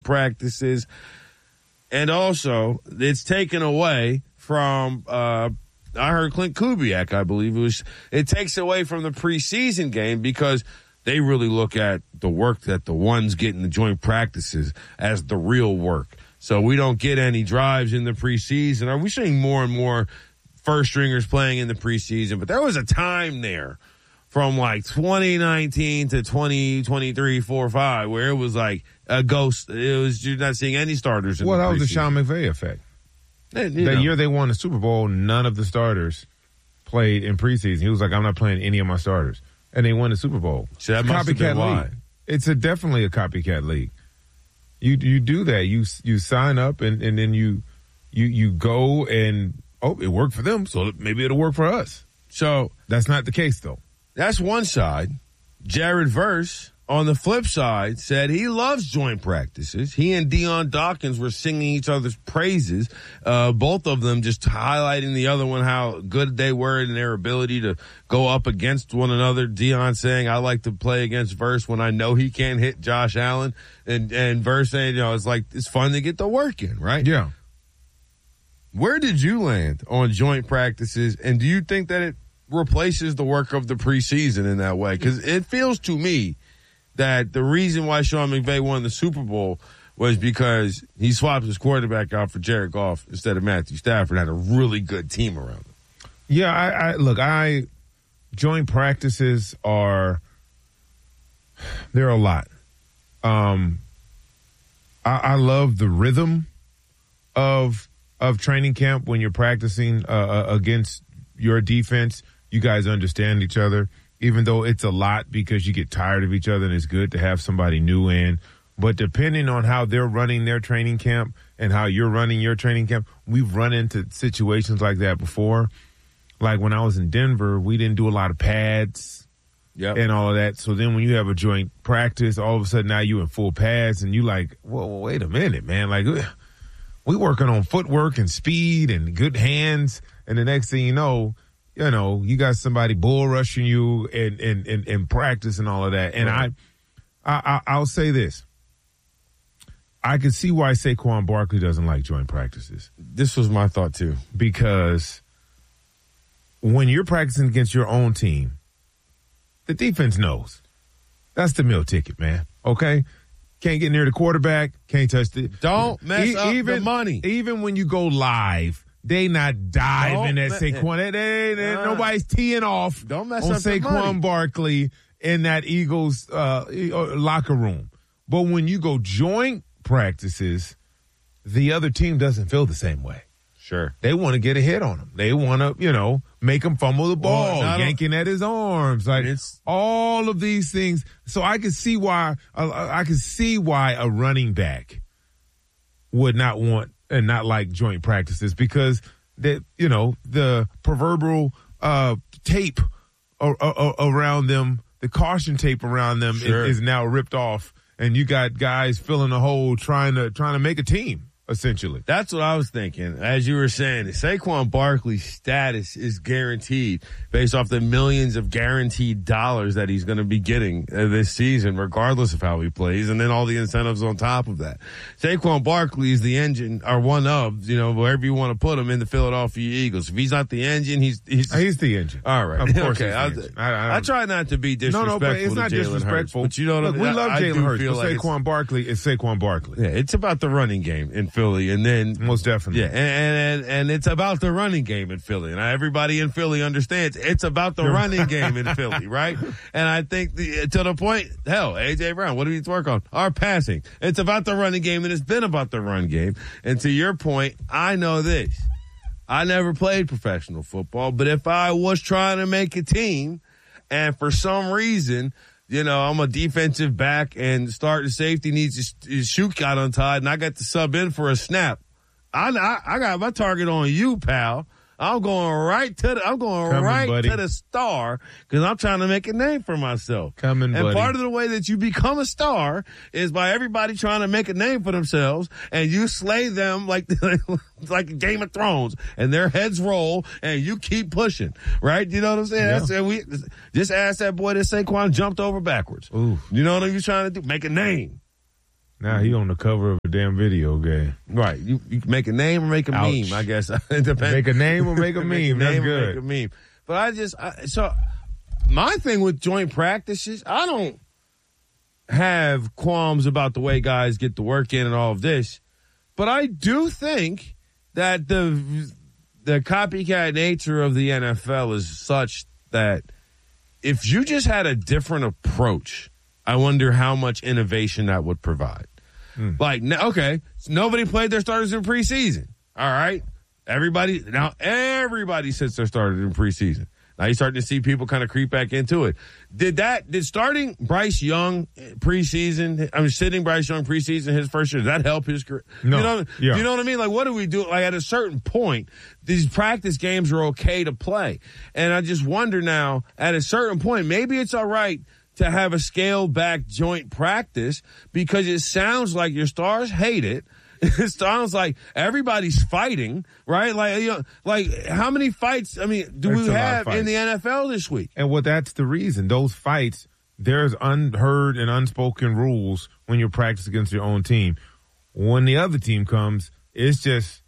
practices. And also, it's taken away from, I heard Clint Kubiak, I believe it takes away from the preseason game because they really look at the work that the ones get in the joint practices as the real work. So we don't get any drives in the preseason. Are we seeing more and more first stringers playing in the preseason? But there was a time there from like 2019 to 2023, 4-5, where it was like a ghost. You're not seeing any starters in the preseason. Well, that was the Sean McVay effect. That year they won the Super Bowl, none of the starters played in preseason. He was like, I'm not playing any of my starters. And they won the Super Bowl. So that must have been why. It's definitely a copycat league. You do that. You sign up and then you go and, it worked for them, so maybe it'll work for us. So that's not the case, though. That's one side. Jared Verse, on the flip side, said he loves joint practices. He and Dion Dawkins were singing each other's praises. Both of them just highlighting the other one, how good they were in their ability to go up against one another. Dion saying, I like to play against Verse when I know he can't hit Josh Allen. And Verse saying, it's fun to get the work in, right? Yeah. Where did you land on joint practices? And do you think that it replaces the work of the preseason in that way? Because it feels to me that the reason why Sean McVay won the Super Bowl was because he swapped his quarterback out for Jared Goff instead of Matthew Stafford, had a really good team around him. Yeah, joint practices they're a lot. I love the rhythm of training camp when you're practicing against your defense. You guys understand each other. Even though it's a lot because you get tired of each other and it's good to have somebody new in. But depending on how they're running their training camp and how you're running your training camp, we've run into situations like that before. Like when I was in Denver, we didn't do a lot of pads and all of that. So then when you have a joint practice, all of a sudden now you're in full pads and you like, whoa, wait a minute, man. Like we working on footwork and speed and good hands. And the next thing you know, you got somebody bull rushing you in practice and all of that. And right. I'll say this. I can see why Saquon Barkley doesn't like joint practices. This was my thought too. Because when you're practicing against your own team, the defense knows. That's the meal ticket, man. Okay? Can't get near the quarterback. Can't touch the... Don't mess up the money. Even when you go live... They not diving at Saquon. Nobody's teeing off Don't mess on up Saquon Barkley in that Eagles locker room. But when you go joint practices, the other team doesn't feel the same way. Sure. They want to get a hit on him. They want to, make him fumble the ball, yanking at his arms. Like all of these things. So I can see why a running back would not want and not like joint practices because the proverbial tape around them, the caution tape around them is now ripped off, and you got guys filling a hole trying to make a team. Essentially. That's what I was thinking. As you were saying, Saquon Barkley's status is guaranteed based off the millions of guaranteed dollars that he's going to be getting this season, regardless of how he plays, and then all the incentives on top of that. Saquon Barkley is the engine, or one of, wherever you want to put him in the Philadelphia Eagles. If he's not the engine, he's the engine. All right. Of course. Okay. I try not to be disrespectful. No, but it's not disrespectful. Hurts, but we love Jalen Hurts. But Saquon Barkley is Saquon Barkley. Yeah, it's about the running game in Philly, and then most definitely, and it's about the running game in Philly, and everybody in Philly understands it's about the running game in Philly, right? And I think to the point, hell, AJ Brown, what do we need to work on? Our passing. It's about the running game, and it's been about the run game. And to your point, I know this: I never played professional football, but if I was trying to make a team, and for some reason, I'm a defensive back and starting safety needs his shoe got untied and I got to sub in for a snap. I got my target on you, pal. I'm going right to the star because I'm trying to make a name for myself. Buddy. Part of the way that you become a star is by everybody trying to make a name for themselves, and you slay them like Game of Thrones, and their heads roll, and you keep pushing. Right? You know what I'm saying? Yeah. We just ask that boy that Saquon jumped over backwards. Ooh. You know what I'm trying to do? Make a name. Now he on the cover of a damn video game. Right. You can make a name or make a meme, I guess. It depends. Make a name or make a meme. That's good. Make a meme. But so my thing with joint practices, I don't have qualms about the way guys get the work in and all of this. But I do think that the copycat nature of the NFL is such that if you just had a different approach, I wonder how much innovation that would provide. Like, okay, so nobody played their starters in preseason. All right. Everybody sits their starters in preseason. Now you're starting to see people kind of creep back into it. Did starting Bryce Young preseason, sitting Bryce Young preseason his first year, does that help his career? No. You know what I mean? Like, what do we do? Like, at a certain point, these practice games are okay to play. And I just wonder now, at a certain point, maybe it's all right to have a scaled back joint practice because it sounds like your stars hate it. It sounds like everybody's fighting, right? Like how many fights? Do we have in the NFL this week? And that's the reason. Those fights, there's unheard and unspoken rules when you practice against your own team. When the other team comes, it's just,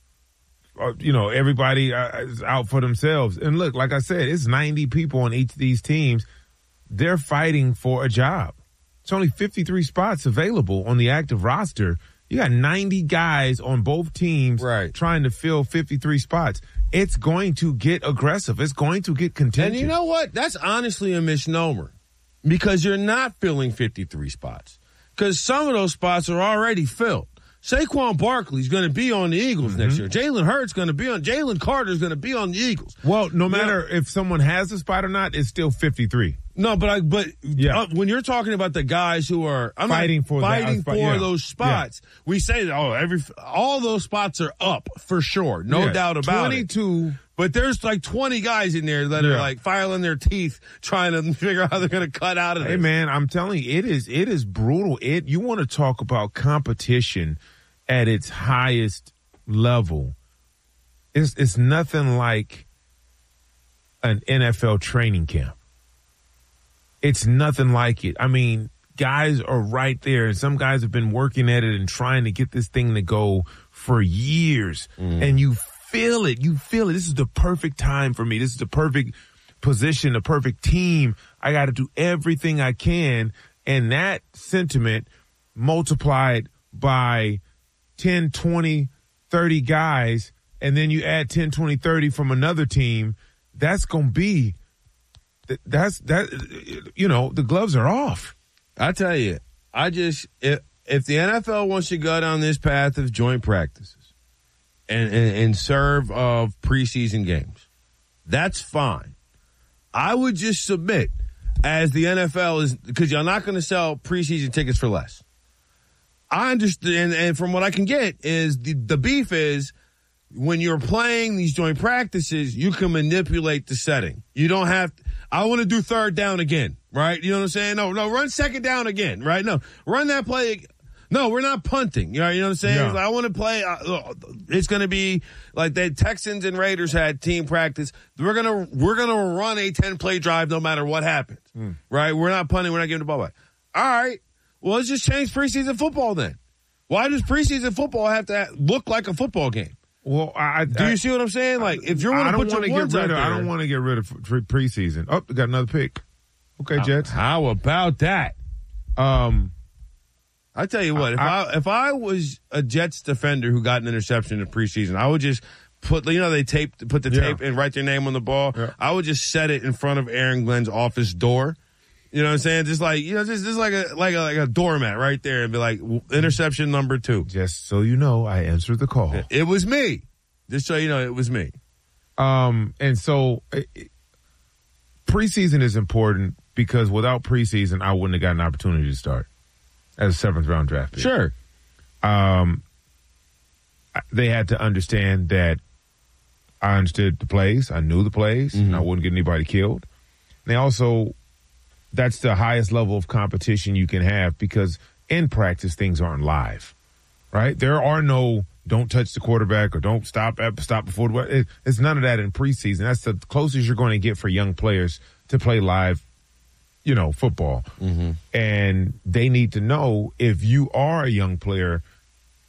everybody is out for themselves. And look, like I said, it's 90 people on each of these teams. They're fighting for a job. It's only 53 spots available on the active roster. You got 90 guys on both teams trying to fill 53 spots. It's going to get aggressive. It's going to get contentious. And you know what? That's honestly a misnomer because you're not filling 53 spots because some of those spots are already filled. Saquon Barkley's going to be on the Eagles next year. Jalen Hurts going to be on. Jalen Carter's going to be on the Eagles. Well, no matter if someone has a spot or not, it's still 53. No, but when you're talking about the guys who are fighting for those spots, we say that all those spots are up for sure, no doubt about 22. it. But there's like 20 guys in there that are like filing their teeth trying to figure out how they're going to cut out of it. Hey man, I'm telling you, it is brutal. You want to talk about competition at its highest level? It's nothing like an NFL training camp. It's nothing like it. Guys are right there, and some guys have been working at it and trying to get this thing to go for years. And you feel it. This is the perfect time for me. This is the perfect position, the perfect team. I got to do everything I can. And that sentiment multiplied by 10, 20, 30 guys, and then you add 10, 20, 30 from another team, that's going to be the gloves are off. I tell you, if the NFL wants to go down this path of joint practices and serve of preseason games, that's fine. I would just submit as the NFL is, because you're not going to sell preseason tickets for less. I understand, and from what I can get is the beef is when you're playing these joint practices, you can manipulate the setting. You don't have I want to do third down again, right? You know what I'm saying? No, run second down again, right? No, run that play. No, we're not punting. You know what I'm saying? Yeah. I want to play. It's going to be like the Texans and Raiders had team practice. We're gonna run a 10-play drive no matter what happens, right? We're not punting. We're not giving the ball back. All right. Well, let's just change preseason football then. Why does preseason football have to look like a football game? Well, do you see what I'm saying? Like, if you're going to put your words out there, I don't want to get rid of preseason. Oh, we got another pick. Okay, Jets. How about that? I tell you what, if I was a Jets defender who got an interception in preseason, I would just put they put the tape and write their name on the ball. Yeah. I would just set it in front of Aaron Glenn's office door. You know what I'm saying? Just like, just like a doormat right there and be like, interception number 2. Just so you know, I answered the call. It was me. Just so you know, it was me. And so preseason is important because without preseason, I wouldn't have got an opportunity to start as a 7th round draft pick. Sure. They had to understand that I understood the plays. I knew the plays. And I wouldn't get anybody killed. They also, that's the highest level of competition you can have because in practice, things aren't live, right? There are no don't touch the quarterback or don't stop before the, it's none of that in preseason. That's the closest you're going to get for young players to play live football. And they need to know if you are a young player